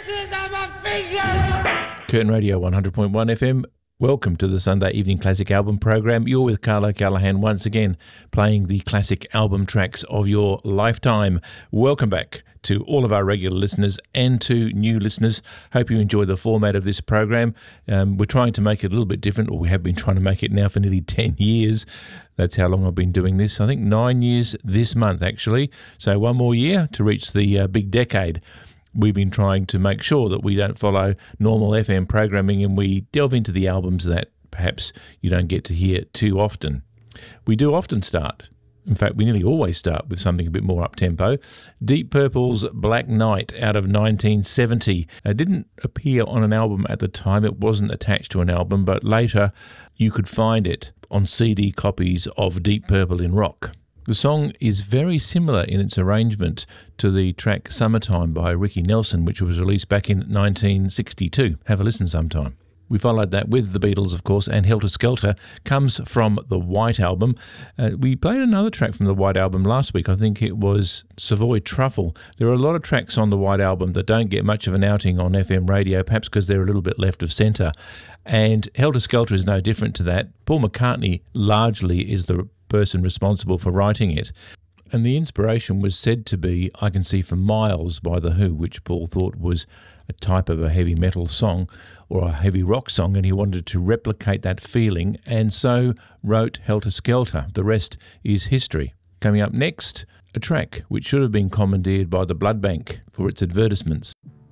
Curtin Radio 100.1 FM. Welcome to the Sunday Evening Classic Album program. You're with Carlo Callahan once again, playing the classic album tracks of your lifetime. Welcome back to all of our regular listeners and to new listeners. Hope you enjoy the format of this program. We're trying to make it a little bit different, or we have been trying to make it now for nearly 10 years. That's how long I've been doing this. I think 9 years this month, actually. So one more year to reach the big decade. We've been trying to make sure that we don't follow normal FM programming and we delve into the albums that perhaps you don't get to hear too often. We do often start, in fact, we nearly always start with something a bit more up-tempo. Deep Purple's Black Knight out of 1970. It didn't appear on an album at the time. It wasn't attached to an album, but later you could find it on CD copies of Deep Purple in Rock. The song is very similar in its arrangement to the track Summertime by Ricky Nelson, which was released back in 1962. Have a listen sometime. We followed that with the Beatles, of course, and Helter Skelter comes from the White Album. We played another track from the White Album last week. I think it was Savoy Truffle. There are a lot of tracks on the White Album that don't get much of an outing on FM radio, perhaps because they're a little bit left of centre. And Helter Skelter is no different to that. Paul McCartney largely is the person responsible for writing it. And the inspiration was said to be I Can See for Miles by The Who, which Paul thought was a type of a heavy metal song or a heavy rock song, and he wanted to replicate that feeling and so wrote Helter Skelter. The rest is history. Coming up next, a track which should have been commandeered by the Blood Bank for its advertisements.